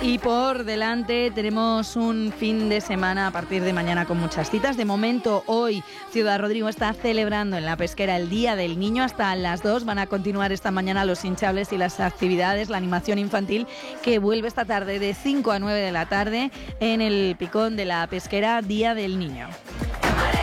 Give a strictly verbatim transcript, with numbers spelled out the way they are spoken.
Y por delante tenemos un fin de semana a partir de mañana con muchas citas. De momento, hoy Ciudad Rodrigo está celebrando en la Pesquera el Día del Niño. Hasta las dos van a continuar esta mañana los hinchables y las actividades, la animación infantil, que vuelve esta tarde de cinco a nueve de la tarde en el Picón de la Pesquera, Día del Niño.